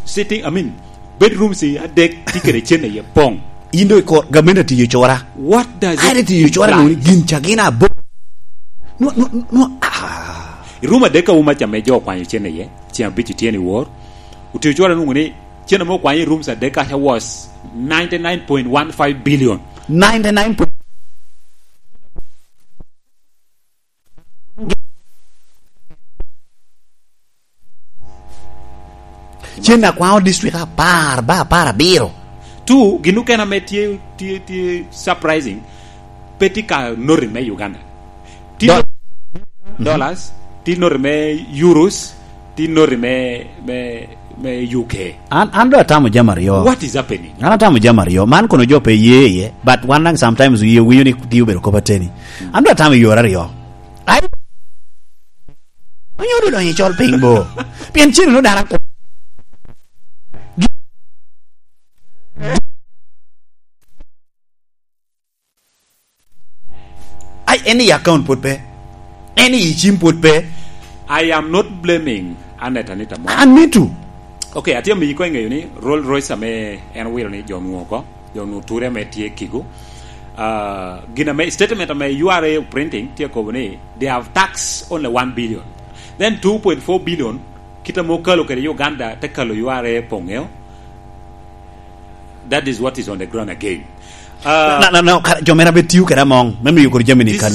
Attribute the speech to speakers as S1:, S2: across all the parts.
S1: sitting, I mean, bedroom si adek tikere chene ye pong.
S2: Indo ko gamenda ti chora.
S1: What does it?
S2: Ai ti chora no gincha gina bo. No.
S1: Ruma deka uma chame jo kwa chene ye. Chiambi chitieni war. Uti chora no ngani chene mo kwa room sa deka was 99.15 billion.
S2: 99. Chena kwa district para biro.
S1: Tu ginu kena me tie surprising. Petika norime Uganda. Dollars, ti norime euros, ti norime me UK.
S2: Ando atamu jamario.
S1: What is happening?
S2: Ana tamu jamario. Man kono jope ye, but one lang sometimes we uni diu bero kopateni. Ando atamu yorario. Ai. Ayo do ni chol pingbo. Pien chin no darak. Any account put pay, any gym put pay.
S1: I am not blaming Aneta Mo.
S2: And me too.
S1: Okay, ati mi ko ngai ni Rolls Royce me en wheel ni John Woko, John Ture me tie kigo. Gina me statement me URA printing tie ko ni they have tax only 1 billion. Then 2.4 billion kita mo kalo ke Uganda te kalo URA pongeo. That is what is on the ground again.
S2: No. Jomera betiu kera mong. Maybe you could Germany kale.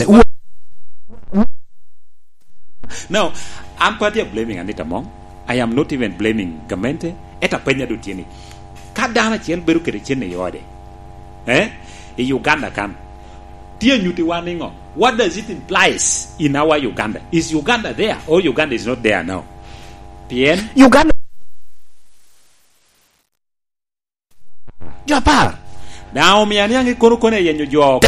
S1: No, I'm partly blaming Anita Mong. I am not even blaming Gamente. Eta penya do tieni. Kadana chien beru kere chene yode. In Uganda kan. Tia nyuti waningo. What does it implies in our Uganda? Is Uganda there or Uganda is not there now? PN?
S2: Uganda. Japar.
S1: Now me aniangi kono yenyo jo.